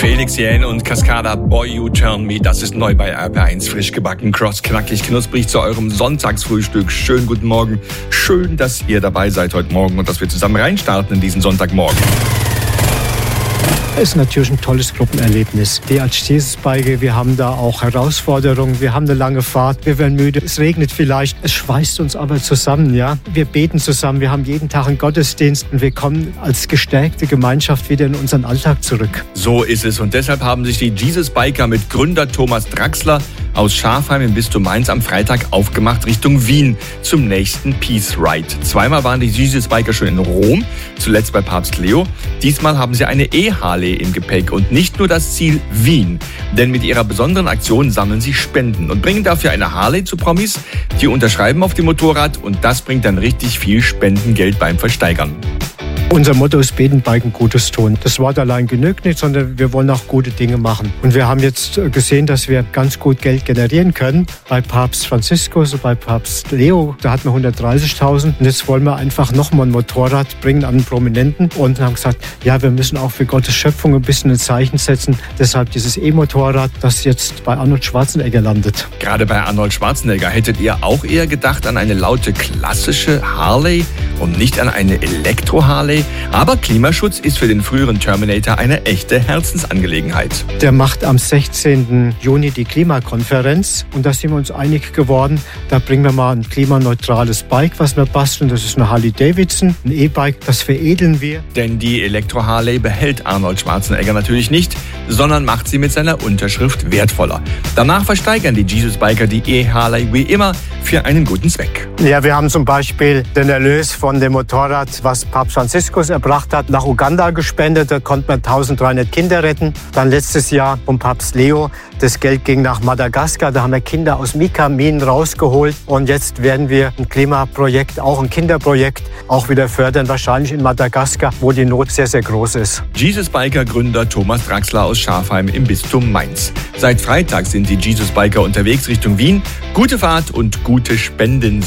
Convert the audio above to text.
Felix Jähn und Cascada Boy You Turn Me, das ist neu bei RP1, frisch gebacken, cross, knackig, knusprig zu eurem Sonntagsfrühstück. Schönen guten Morgen, schön, dass ihr dabei seid heute Morgen und dass wir zusammen reinstarten in diesen Sonntagmorgen. Es ist natürlich ein tolles Gruppenerlebnis. Wir als Jesus-Biker, wir haben da auch Herausforderungen, wir haben eine lange Fahrt, wir werden müde, es regnet vielleicht, es schweißt uns aber zusammen, ja. Wir beten zusammen, wir haben jeden Tag einen Gottesdienst und wir kommen als gestärkte Gemeinschaft wieder in unseren Alltag zurück. So ist es und deshalb haben sich die Jesus-Biker mit Gründer Thomas Draxler aus Schafheim im Bistum Mainz am Freitag aufgemacht Richtung Wien zum nächsten Peace Ride. Zweimal waren die Jesus-Biker schon in Rom, zuletzt bei Papst Leo. Diesmal haben sie eine E-Harley im Gepäck und nicht nur das Ziel Wien. Denn mit ihrer besonderen Aktion sammeln sie Spenden und bringen dafür eine Harley zu Promis, die unterschreiben auf dem Motorrad und das bringt dann richtig viel Spendengeld beim Versteigern. Unser Motto ist Beten, Biken, Gutes tun. Das Wort allein genügt nicht, sondern wir wollen auch gute Dinge machen. Und wir haben jetzt gesehen, dass wir ganz gut Geld generieren können. Bei Papst Franziskus, bei Papst Leo, da hatten wir 130.000. Und jetzt wollen wir einfach nochmal ein Motorrad bringen an einen Prominenten. Und haben gesagt, ja, wir müssen auch für Gottes Schöpfung ein bisschen ein Zeichen setzen. Deshalb dieses E-Motorrad, das jetzt bei Arnold Schwarzenegger landet. Gerade bei Arnold Schwarzenegger hättet ihr auch eher gedacht an eine laute klassische Harley und nicht an eine Elektro-Harley. Aber Klimaschutz ist für den früheren Terminator eine echte Herzensangelegenheit. Der macht am 16. Juni die Klimakonferenz und da sind wir uns einig geworden, da bringen wir mal ein klimaneutrales Bike, was wir basteln. Das ist eine Harley Davidson, ein E-Bike, das veredeln wir. Denn die Elektro-Harley behält Arnold Schwarzenegger natürlich nicht, sondern macht sie mit seiner Unterschrift wertvoller. Danach versteigern die Jesus-Biker die E-Harley wie immer für einen guten Zweck. Ja, wir haben zum Beispiel den Erlös von dem Motorrad, was Papst Franziskus erbracht hat, nach Uganda gespendet. Da konnten wir 1300 Kinder retten. Dann letztes Jahr vom Papst Leo. Das Geld ging nach Madagaskar. Da haben wir Kinder aus Mika-Minen rausgeholt. Und jetzt werden wir ein Klimaprojekt, auch ein Kinderprojekt, auch wieder fördern. Wahrscheinlich in Madagaskar, wo die Not sehr, sehr groß ist. Jesus-Biker-Gründer Thomas Draxler aus Schafheim im Bistum Mainz. Seit Freitag sind die Jesus-Biker unterwegs Richtung Wien. Gute Fahrt und gute Spenden.